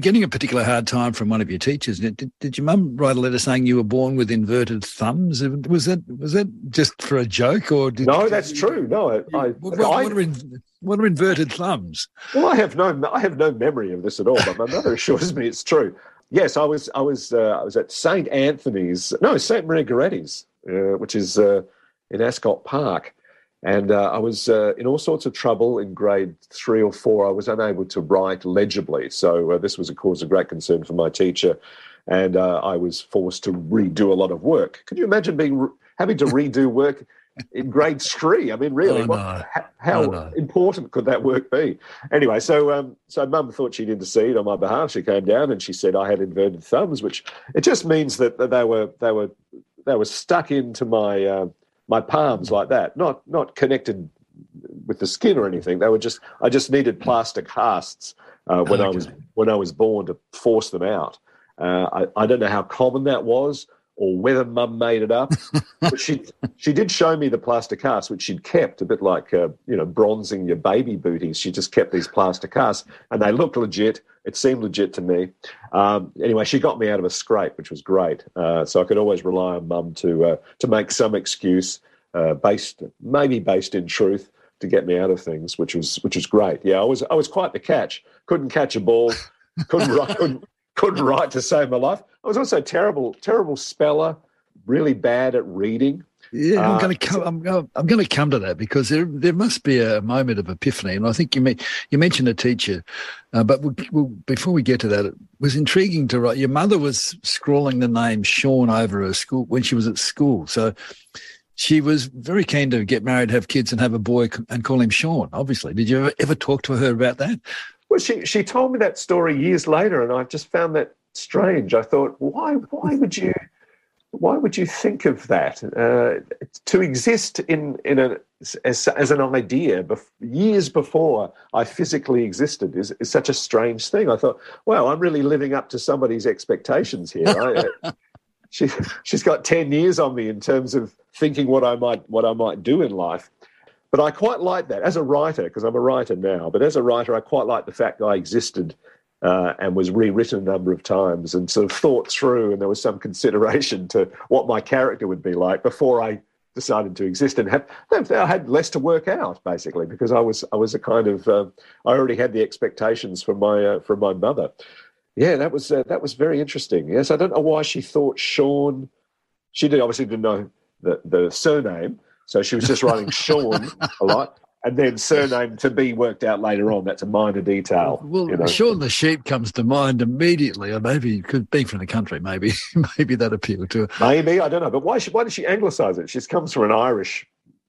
getting a particular hard time from one of your teachers. Did your mum write a letter saying you were born with inverted thumbs? Was that just for a joke, or No, that's true. No, what are inverted thumbs? Well, I have no memory of this at all, but my mother assures me it's true. Yes, I was at St. Maria Goretti's, which is in Ascot Park. And I was in all sorts of trouble in grade 3 or 4. I was unable to write legibly. So this was a cause of great concern for my teacher. And I was forced to redo a lot of work. Could you imagine having to redo work in grade 3? I mean, really, how important could that work be? Anyway, so Mum thought she'd intercede on my behalf. She came down and she said I had inverted thumbs, which it just means that they were stuck into my palms like that, not connected with the skin or anything. I just needed plaster casts when I was born to force them out. I don't know how common that was or whether Mum made it up, but she did show me the plaster casts, which she'd kept, a bit like bronzing your baby booties. She just kept these plaster casts, and they looked legit. It seemed legit to me. Anyway, she got me out of a scrape, which was great. So I could always rely on Mum to make some excuse, based in truth, to get me out of things, which was great. Yeah, I was quite the catch. Couldn't catch a ball. Couldn't write to save my life. I was also terrible speller, really bad at reading. Yeah, I'm going to come to that, because there must be a moment of epiphany, and I think you mentioned a teacher, but before we get to that, it was intriguing to write. Your mother was scrawling the name Sean over her school when she was at school, so she was very keen to get married, have kids, and have a boy and call him Sean. Obviously, did you ever talk to her about that? Well, she told me that story years later, and I just found that strange. I thought, why would you think of that? To exist as an idea years before I physically existed is such a strange thing. I thought, well, I'm really living up to somebody's expectations here. She's got 10 years on me in terms of thinking what I might do in life. But I quite like that as a writer, because I'm a writer now. But as a writer, I quite like the fact that I existed and was rewritten a number of times and sort of thought through, and there was some consideration to what my character would be like before I decided to exist. And I had less to work out, basically, because I was a kind of I already had the expectations from my mother. Yeah, that was very interesting. Yes, I don't know why she thought Sean. She obviously didn't know the surname. So she was just writing Sean a lot, and then surname to be worked out later on. That's a minor detail. Well, Sean the sheep comes to mind immediately, or maybe could be from the country. Maybe that appealed to her. Maybe, I don't know. But why did she anglicise it? She comes from an Irish,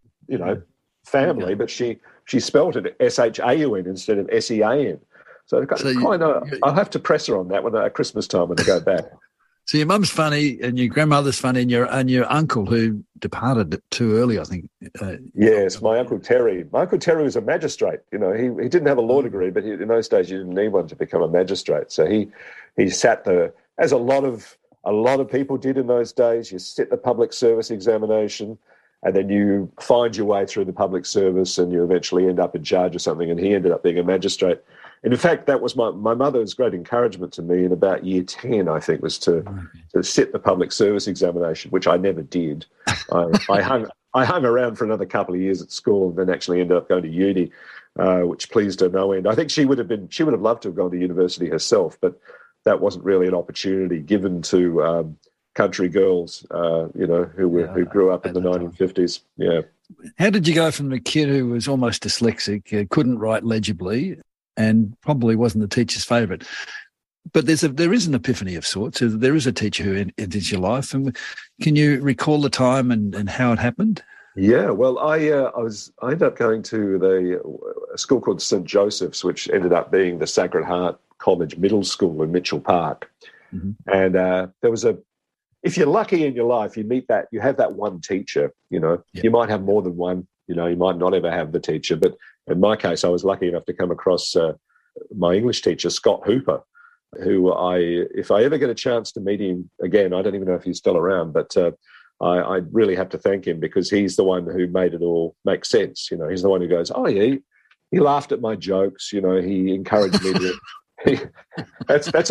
family, but she spelt it Shaun instead of Sean. So I'll have to press her on that at Christmas time when I go back. So your mum's funny, and your grandmother's funny, and your uncle, who departed too early, I think. Yes, my Uncle Terry. My Uncle Terry was a magistrate. He didn't have a law degree, but in those days you didn't need one to become a magistrate. So he sat as a lot of people did in those days. You sit the public service examination, and then you find your way through the public service, and you eventually end up in charge of something. And he ended up being a magistrate. And in fact, that was my mother's great encouragement to me in about year 10, I think, was to sit the public service examination, which I never did. I hung around for another couple of years at school and then actually ended up going to uni, which pleased her no end. I think she would have loved to have gone to university herself, but that wasn't really an opportunity given to country girls, who grew up in the 1950s. Yeah. How did you go from the kid who was almost dyslexic, couldn't write legibly, and probably wasn't the teacher's favourite? But there is an epiphany of sorts. There is a teacher who enters your life. And can you recall the time and how it happened? Yeah, well, I ended up going to a school called St. Joseph's, which ended up being the Sacred Heart College Middle School in Mitchell Park. Mm-hmm. And there was if you're lucky in your life, you have that one teacher. Yep. You might have more than one. You might not ever have the teacher, but in my case, I was lucky enough to come across my English teacher, Scott Hooper, who if I ever get a chance to meet him again, I don't even know if he's still around, but I really have to thank him, because he's the one who made it all make sense. He's the one who goes, oh, yeah, he laughed at my jokes. He encouraged me to that's